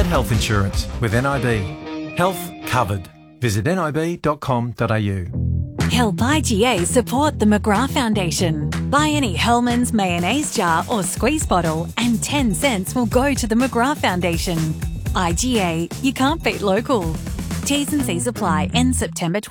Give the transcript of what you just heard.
health insurance with NIB. Health covered. Visit nib.com.au. Help IGA support the McGrath Foundation. Buy any Hellmann's mayonnaise jar or squeeze bottle and 10 cents will go to the McGrath Foundation. IGA, you can't beat local. T's and C's apply. End September